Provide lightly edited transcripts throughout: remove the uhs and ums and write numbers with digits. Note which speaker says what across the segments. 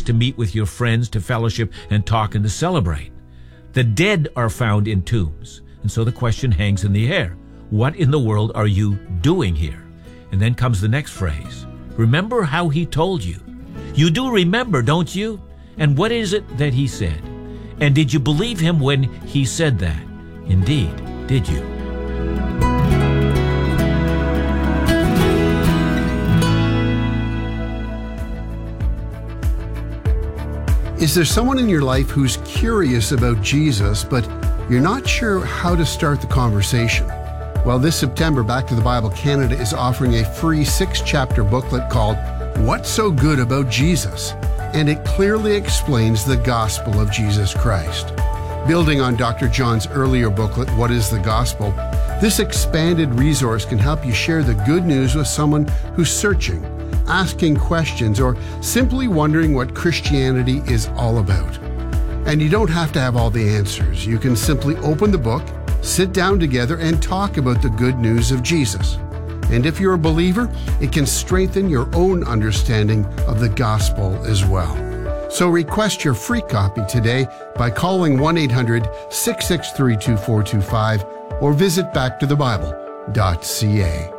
Speaker 1: to meet with your friends, to fellowship and talk and to celebrate. The dead are found in tombs. And so the question hangs in the air. What in the world are you doing here? And then comes the next phrase. Remember how he told you. You do remember, don't you? And what is it that he said? And did you believe him when he said that? Indeed, did you?
Speaker 2: Is there someone in your life who's curious about Jesus, but you're not sure how to start the conversation? Well, this September, Back to the Bible Canada is offering a free 6-chapter booklet called What's So Good About Jesus? And it clearly explains the gospel of Jesus Christ. Building on Dr. John's earlier booklet, What is the Gospel? This expanded resource can help you share the good news with someone who's searching, asking questions, or simply wondering what Christianity is all about. And you don't have to have all the answers. You can simply open the book, sit down together, and talk about the good news of Jesus. And if you're a believer, it can strengthen your own understanding of the gospel as well. So request your free copy today by calling 1-800-663-2425 or visit backtothebible.ca.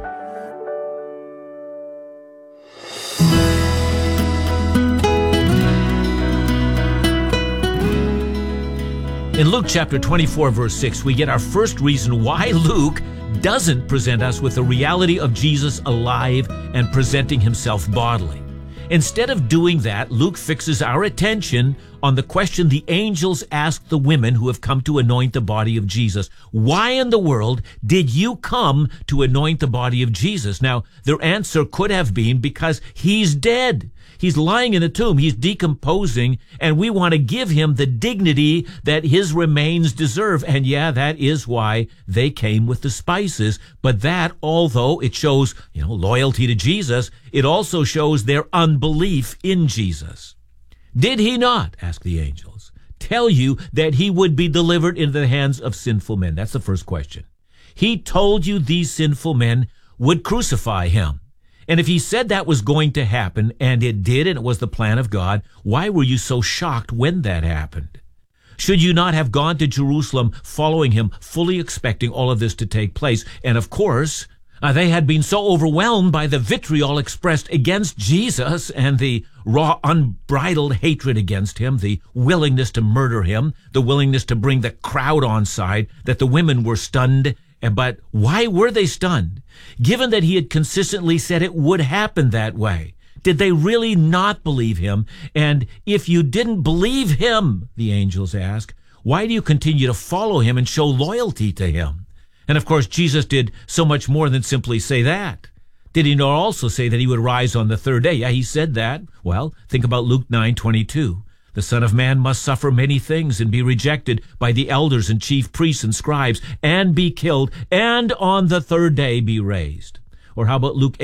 Speaker 1: In Luke chapter 24, verse 6, we get our first reason why Luke doesn't present us with the reality of Jesus alive and presenting himself bodily. Instead of doing that, Luke fixes our attention on the question the angels asked the women who have come to anoint the body of Jesus. Why in the world did you come to anoint the body of Jesus? Now, their answer could have been because he's dead. He's lying in a tomb. He's decomposing, and we want to give him the dignity that his remains deserve. And yeah, that is why they came with the spices. But that, although it shows, loyalty to Jesus, it also shows their unbelief in Jesus. Did he not, ask the angels, tell you that he would be delivered into the hands of sinful men? That's the first question. He told you these sinful men would crucify him. And if he said that was going to happen, and it did, and it was the plan of God, why were you so shocked when that happened? Should you not have gone to Jerusalem following him, fully expecting all of this to take place? And of course, they had been so overwhelmed by the vitriol expressed against Jesus and the raw, unbridled hatred against him, the willingness to murder him, the willingness to bring the crowd on side, that the women were stunned. But why were they stunned? Given that he had consistently said it would happen that way, did they really not believe him? And if you didn't believe him, the angels ask, why do you continue to follow him and show loyalty to him? And of course, Jesus did so much more than simply say that. Did he not also say that he would rise on the third day? Yeah, he said that. Well, think about Luke 9:22. The Son of Man must suffer many things and be rejected by the elders and chief priests and scribes and be killed and on the third day be raised. Or how about Luke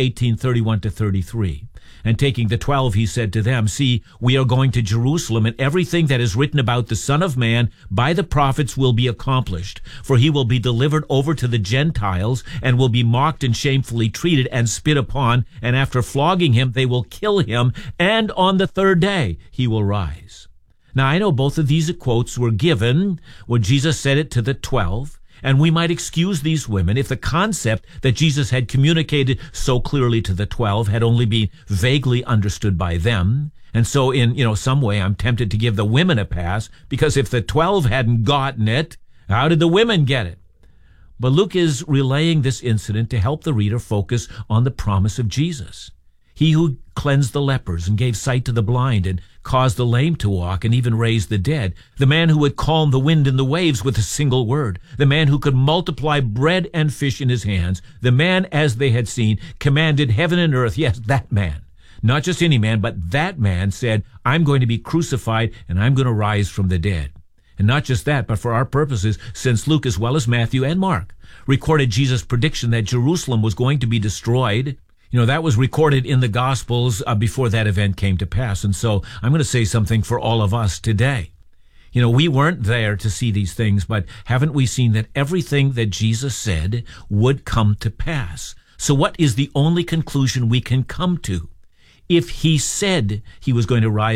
Speaker 1: 18:31-33? And taking the 12, he said to them, see, we are going to Jerusalem, and everything that is written about the Son of Man by the prophets will be accomplished. For he will be delivered over to the Gentiles and will be mocked and shamefully treated and spit upon. And after flogging him, they will kill him. And on the third day, he will rise. Now, I know both of these quotes were given when Jesus said it to the 12. And we might excuse these women if the concept that Jesus had communicated so clearly to the 12 had only been vaguely understood by them. And so in, some way, I'm tempted to give the women a pass, because if the 12 hadn't gotten it, how did the women get it? But Luke is relaying this incident to help the reader focus on the promise of Jesus. He who cleansed the lepers and gave sight to the blind and caused the lame to walk and even raised the dead. The man who would calm the wind and the waves with a single word. The man who could multiply bread and fish in his hands. The man, as they had seen, commanded heaven and earth. Yes, that man. Not just any man, but that man said, I'm going to be crucified and I'm going to rise from the dead. And not just that, but for our purposes, since Luke, as well as Matthew and Mark, recorded Jesus' prediction that Jerusalem was going to be destroyed, that was recorded in the Gospels before that event came to pass. And so I'm going to say something for all of us today. We weren't there to see these things, but haven't we seen that everything that Jesus said would come to pass? So what is the only conclusion we can come to? If he said he was going to rise